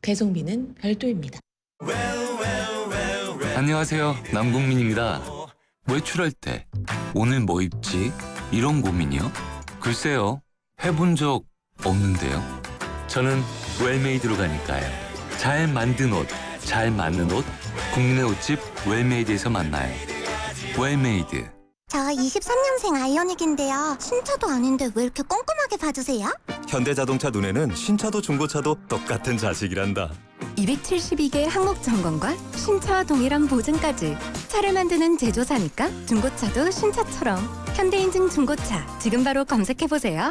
배송비는 별도입니다. 안녕하세요. 남궁민입니다. 외출할 때 오늘 뭐 입지? 이런 고민이요? 글쎄요. 해본 적 없는데요. 저는 웰메이드로 가니까요. 잘 만든 옷, 잘 맞는 옷, 국민의 옷집 웰메이드에서 만나요. 웰메이드. 저 23년생 아이오닉인데요. 신차도 아닌데 왜 이렇게 꼼꼼하게 봐주세요? 현대자동차 눈에는 신차도 중고차도 똑같은 자식이란다. 272개 항목 점검과 신차와 동일한 보증까지. 차를 만드는 제조사니까 중고차도 신차처럼. 현대인증 중고차 지금 바로 검색해보세요.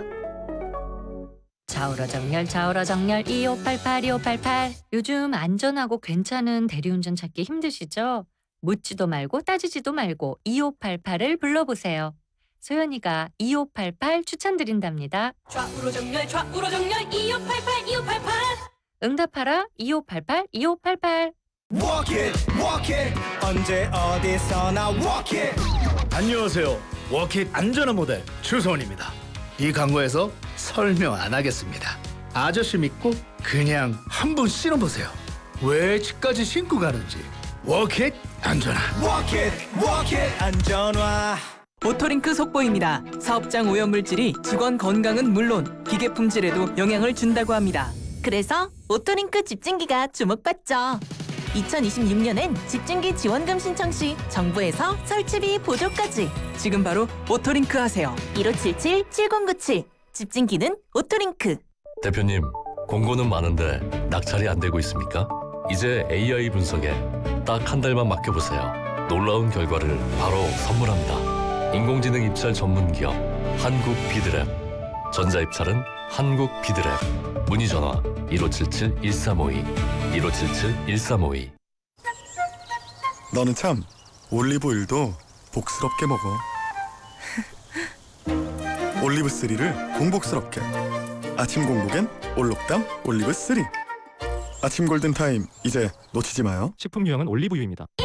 좌우로 정렬 2588 2588. 요즘 안전하고 괜찮은 대리운전 찾기 힘드시죠? 묻지도 말고 따지지도 말고 2588을 불러보세요. 소연이가 2588 추천드린답니다. 좌우로 정렬 2588 2588. 응답하라 2588 2588. Walk it, walk it. 언제 어디서나 walk it. 안녕하세요. 워킷 안전한 모델 추소원입니다. 이 광고에서 설명 안 하겠습니다. 아저씨 믿고 그냥 한번 신어보세요. 왜 집까지 신고 가는지. 워킷 안전한. Walk it, walk it. 안전화. 오토링크 속보입니다. 사업장 오염물질이 직원 건강은 물론 기계 품질에도 영향을 준다고 합니다. 그래서 오토링크 집진기가 주목받죠. 2026년엔 집진기 지원금 신청 시 정부에서 설치비 보조까지. 지금 바로 오토링크 하세요. 1577-7097 집진기는 오토링크. 대표님, 공고는 많은데 낙찰이 안 되고 있습니까? 이제 AI 분석에 딱 한 달만 맡겨보세요. 놀라운 결과를 바로 선물합니다. 인공지능 입찰 전문 기업 한국비드랩. 전자입찰은 한국비드랩. 문의 전화 1577-1352 1577-1352. 너는 참 올리브오일도 복스럽게 먹어. 올리브3를 공복스럽게. 아침 공복엔 올록담 올리브3. 아침 골든타임 이제 놓치지 마요. 식품 유형은 올리브유입니다.